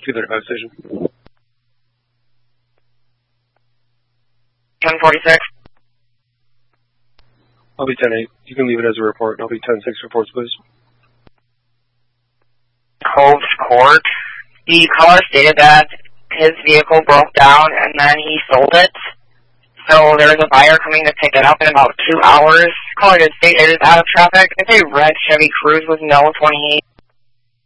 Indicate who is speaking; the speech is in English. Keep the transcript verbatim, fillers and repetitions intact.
Speaker 1: two thirty-five station.
Speaker 2: ten forty-six.
Speaker 1: I'll be ten eight. You can leave it as a report. I'll be ten six reports, please.
Speaker 2: Coves Court. The caller stated that his vehicle broke down and then he sold it. So there's a buyer coming to pick it up in about two hours. Caller did state it is out of traffic. It's a red Chevy Cruze with no twenty-eight.